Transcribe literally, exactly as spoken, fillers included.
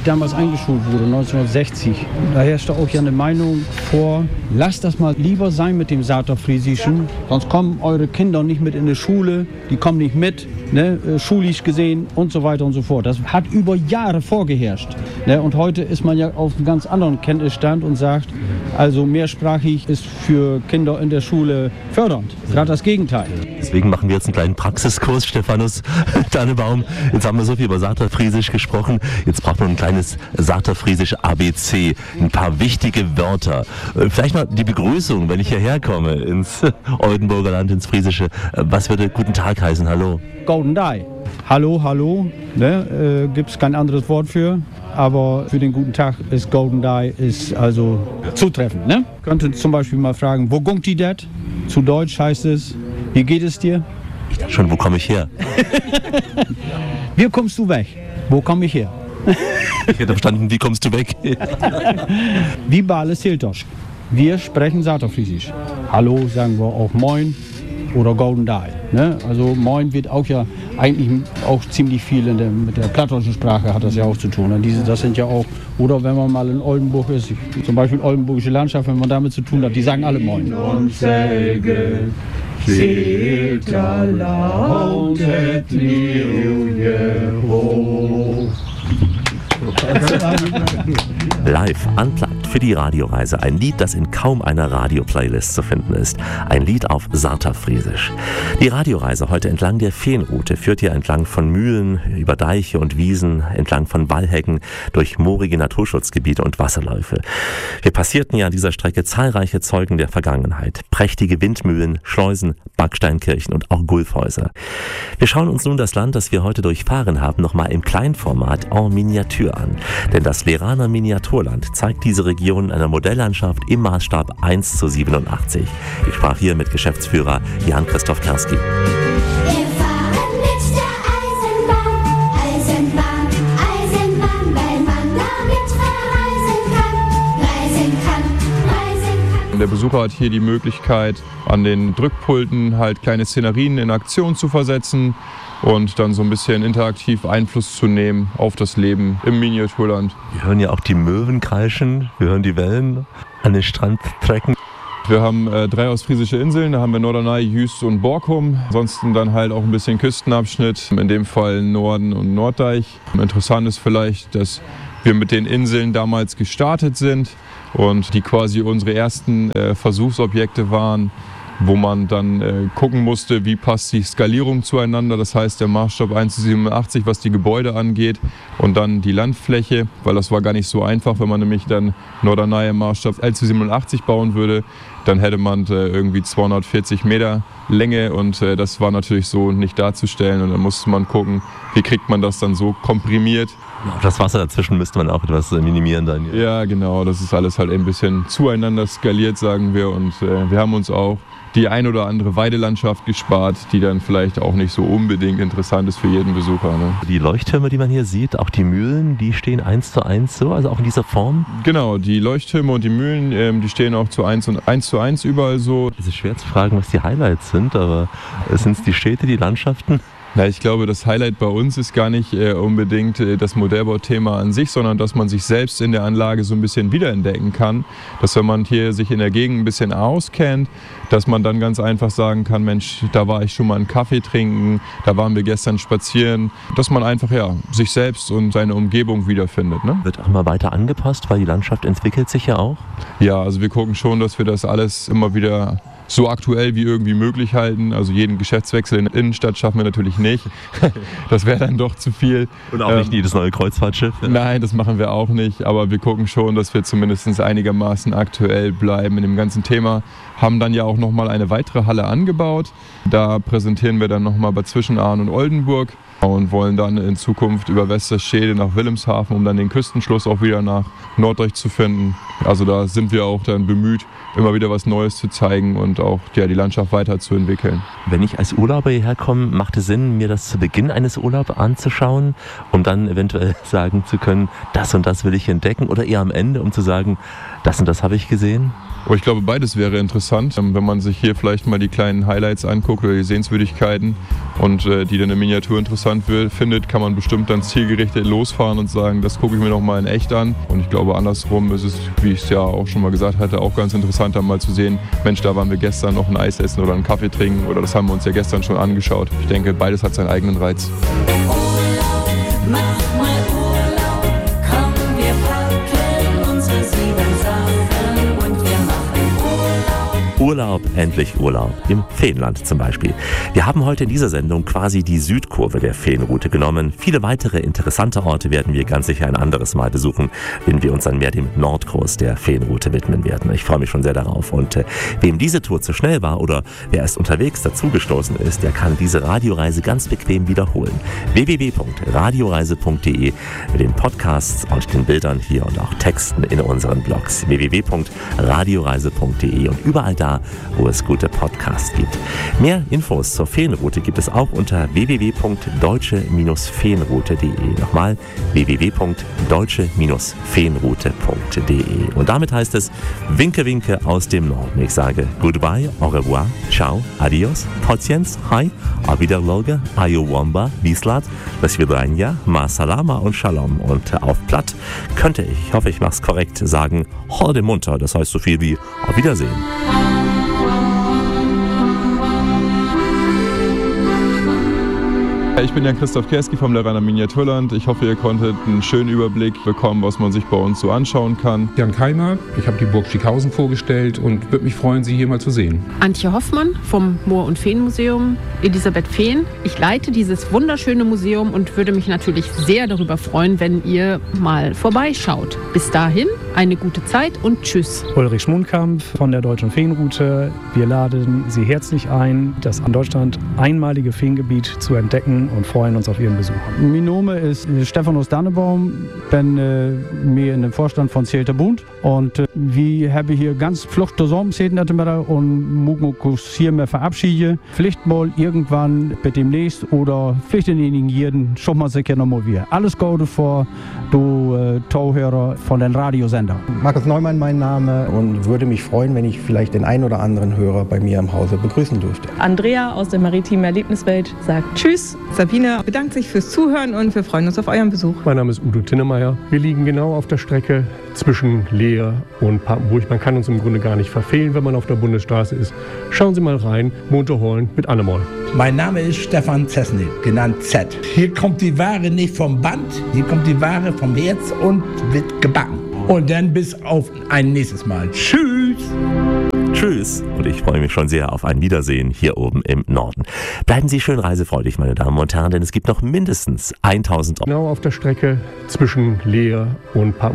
damals eingeschult wurde, neunzehnhundertsechzig, da herrschte auch ja eine Meinung vor, lasst das mal lieber sein mit dem Saterfriesischen, sonst kommen eure Kinder nicht mit in die Schule, die kommen nicht mit, ne, schulisch gesehen und so weiter und so fort. Das hat über Jahre vorgeherrscht. Ne, und heute ist man ja auf einem ganz anderen Kenntnisstand und sagt, also mehrsprachig ist für Kinder in der Schule fördernd. Gerade das Gegenteil. Deswegen machen wir jetzt einen kleinen Praxiskurs, Stephanus Dannebaum. Jetzt haben wir so viel über Saterfriesisch gesprochen. Jetzt braucht man ein kleines Saterfriesisch A B C. Ein paar wichtige Wörter. Vielleicht mal die Begrüßung, wenn ich hierher komme ins Oldenburger Land, ins Friesische. Was würde guten Tag heißen? Hallo. Golden Die. Hallo, hallo. Ne, äh, gibt es kein anderes Wort für. Aber für den guten Tag ist Golden Die ist also zutreffend. Ne? Könnte zum Beispiel mal fragen, wo gungt die det? Zu Deutsch heißt es, wie geht es dir? Ich dachte schon, wo komme ich her? Wie kommst du weg? Wo komme ich her? Ich hätte verstanden, wie kommst du weg? Wie Bale Siltosch. Wir sprechen Saterfriesisch. Hallo sagen wir auch Moin oder Golden Die. Ne? Also Moin wird auch ja eigentlich auch ziemlich viel in der, mit der plattdeutschen Sprache hat das ja auch zu tun. Und diese, das sind ja auch, oder wenn man mal in Oldenburg ist, zum Beispiel oldenburgische Landschaft, wenn man damit zu tun hat, die sagen alle Moin. Und Säge, Silta lautet hoch. Live unplugged für die Radioreise. Ein Lied, das in kaum einer Radio-Playlist zu finden ist. Ein Lied auf Saterfriesisch. Die Radioreise heute entlang der Feenroute führt hier entlang von Mühlen, über Deiche und Wiesen, entlang von Wallhecken, durch moorige Naturschutzgebiete und Wasserläufe. Wir passierten ja an dieser Strecke zahlreiche Zeugen der Vergangenheit. Prächtige Windmühlen, Schleusen, Backsteinkirchen und auch Gulfhäuser. Wir schauen uns nun das Land, das wir heute durchfahren haben, nochmal im Kleinformat en Miniatur an. Denn das Leraner Miniaturland zeigt diese Region in einer Modelllandschaft im Maßstab eins zu siebenundachtzig. Ich sprach hier mit Geschäftsführer Jan-Christoph Kerski. Der Besucher hat hier die Möglichkeit, an den Drückpulten halt kleine Szenerien in Aktion zu versetzen und dann so ein bisschen interaktiv Einfluss zu nehmen auf das Leben im Miniaturland. Wir hören ja auch die Möwen kreischen, wir hören die Wellen an den Strand trecken. Wir haben äh, drei ostfriesische Inseln, da haben wir Norderney, Jüst und Borkum. Ansonsten dann halt auch ein bisschen Küstenabschnitt, in dem Fall Norden und Norddeich. Interessant ist vielleicht, dass wir mit den Inseln damals gestartet sind und die quasi unsere ersten äh, Versuchsobjekte waren, wo man dann äh, gucken musste, wie passt die Skalierung zueinander. Das heißt, der Maßstab eins zu siebenundachtzig, was die Gebäude angeht, und dann die Landfläche, weil das war gar nicht so einfach, wenn man nämlich dann Norderney im Maßstab eins zu siebenundachtzig bauen würde, dann hätte man äh, irgendwie zweihundertvierzig Meter Länge und äh, das war natürlich so nicht darzustellen und dann musste man gucken, wie kriegt man das dann so komprimiert. Das Wasser dazwischen müsste man auch etwas minimieren dann. Ja, ja genau, das ist alles halt ein bisschen zueinander skaliert, sagen wir, und äh, wir haben uns auch die ein oder andere Weidelandschaft gespart, die dann vielleicht auch nicht so unbedingt interessant ist für jeden Besucher. Ne? Die Leuchttürme, die man hier sieht, auch die Mühlen, die stehen eins zu eins so, also auch in dieser Form? Genau, die Leuchttürme und die Mühlen, ähm, die stehen auch zu eins und eins zu eins überall so. Es ist schwer zu fragen, was die Highlights sind, aber sind es die Städte, die Landschaften? Na, ich glaube, das Highlight bei uns ist gar nicht äh, unbedingt äh, das Modellbauthema an sich, sondern dass man sich selbst in der Anlage so ein bisschen wiederentdecken kann. Dass wenn man hier sich in der Gegend ein bisschen auskennt, dass man dann ganz einfach sagen kann, Mensch, da war ich schon mal einen Kaffee trinken, da waren wir gestern spazieren. Dass man einfach ja sich selbst und seine Umgebung wiederfindet. Ne? Wird auch mal weiter angepasst, weil die Landschaft entwickelt sich ja auch? Ja, also wir gucken schon, dass wir das alles immer wieder so aktuell wie irgendwie möglich halten. Also jeden Geschäftswechsel in der Innenstadt schaffen wir natürlich nicht. Das wäre dann doch zu viel. Und auch nicht ähm, jedes neue Kreuzfahrtschiff? Ja. Nein, das machen wir auch nicht. Aber wir gucken schon, dass wir zumindest einigermaßen aktuell bleiben in dem ganzen Thema. Haben dann ja auch nochmal eine weitere Halle angebaut. Da präsentieren wir dann nochmal Bad Zwischenahn und Oldenburg und wollen dann in Zukunft über Westerstede nach Wilhelmshaven, um dann den Küstenschluss auch wieder nach Norddeich zu finden. Also da sind wir auch dann bemüht, immer wieder was Neues zu zeigen und auch ja, die Landschaft weiterzuentwickeln. Wenn ich als Urlauber hierher komme, macht es Sinn, mir das zu Beginn eines Urlaubs anzuschauen, um dann eventuell sagen zu können, das und das will ich entdecken, oder eher am Ende, um zu sagen, das und das habe ich gesehen? Oh, ich glaube, beides wäre interessant, wenn man sich hier vielleicht mal die kleinen Highlights anguckt oder die Sehenswürdigkeiten und äh, die dann in Miniatur interessant interessant will, findet, kann man bestimmt dann zielgerichtet losfahren und sagen, das gucke ich mir noch mal in echt an. Und ich glaube, andersrum ist es, wie ich es ja auch schon mal gesagt hatte, auch ganz interessant, dann mal zu sehen, Mensch, da waren wir gestern noch ein Eis essen oder einen Kaffee trinken oder das haben wir uns ja gestern schon angeschaut. Ich denke, beides hat seinen eigenen Reiz. Urlaub, mach mal Urlaub, komm, wir packen unsere sieben Sachen und wir machen Urlaub. Urlaub, endlich Urlaub. Im Feenland zum Beispiel. Wir haben heute in dieser Sendung quasi die Südkurve der Feenroute genommen. Viele weitere interessante Orte werden wir ganz sicher ein anderes Mal besuchen, wenn wir uns dann mehr dem Nordkurs der Feenroute widmen werden. Ich freue mich schon sehr darauf. Und äh, wem diese Tour zu schnell war oder wer erst unterwegs dazugestoßen ist, der kann diese Radioreise ganz bequem wiederholen. w w w punkt radioreise punkt de mit den Podcasts und den Bildern hier und auch Texten in unseren Blogs. w w w punkt radioreise punkt de und überall da, wo es gute Podcasts gibt. Mehr Infos zur Feenroute gibt es auch unter w w w punkt deutsche Feenroute punkt de. Nochmal w w w punkt deutsche Feenroute punkt de. Und damit heißt es Winke Winke aus dem Norden. Ich sage Goodbye, au revoir, ciao, adios, pociens, hi, auf Wiederloge, ayowamba, Wieslat, das Svidranja, ma salama und shalom. Und auf Platt könnte ich, ich hoffe ich mache es korrekt, sagen Horde munter, das heißt so viel wie auf Wiedersehen. Ich bin Jan Christoph Kerski vom Leraner Miniaturland. Ich hoffe, ihr konntet einen schönen Überblick bekommen, was man sich bei uns so anschauen kann. Jan Keimer, ich habe die Burg Schickhausen vorgestellt und würde mich freuen, Sie hier mal zu sehen. Antje Hoffmann vom Moor- und Feenmuseum, Elisabeth Feen. Ich leite dieses wunderschöne Museum und würde mich natürlich sehr darüber freuen, wenn ihr mal vorbeischaut. Bis dahin, eine gute Zeit und tschüss. Ulrich Schmunkamp von der Deutschen Feenroute. Wir laden Sie herzlich ein, das in Deutschland einmalige Feengebiet zu entdecken und freuen uns auf Ihren Besuch. Mein Name ist Stephanus Dannebaum, bin äh, mir in dem Vorstand von Zelter Bund und äh, wir haben hier ganz flucht zusammen und mögen uns hier mehr verabschieden. Vielleicht mal irgendwann bei demnächst oder vielleicht in einigen Jahren schon mal sicher noch mal wieder. Alles Gute vor du äh, Tauhörer von den Radiosender. Markus Neumann mein Name und würde mich freuen, wenn ich vielleicht den einen oder anderen Hörer bei mir im Hause begrüßen dürfte. Andrea aus der maritimen Erlebniswelt sagt Tschüss. Sabine bedankt sich fürs Zuhören und wir freuen uns auf euren Besuch. Mein Name ist Udo Tinnemeyer. Wir liegen genau auf der Strecke zwischen Leer und Papenburg. Man kann uns im Grunde gar nicht verfehlen, wenn man auf der Bundesstraße ist. Schauen Sie mal rein, Monterhorn mit Annemoll. Mein Name ist Stefan Zesny, genannt Z. Hier kommt die Ware nicht vom Band, hier kommt die Ware vom Herz und wird gebacken. Und dann bis auf ein nächstes Mal. Tschüss! Tschüss und ich freue mich schon sehr auf ein Wiedersehen hier oben im Norden. Bleiben Sie schön reisefreudig, meine Damen und Herren, denn es gibt noch mindestens tausend... Genau auf der Strecke zwischen Leer und Papenburg.